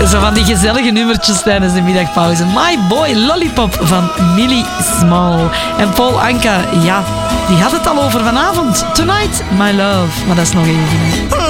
Zo van die gezellige nummertjes tijdens de middagpauze. My Boy Lollipop van Millie Small. En Paul Anka, ja, die had het al over vanavond. Tonight, my love. Maar dat is nog even.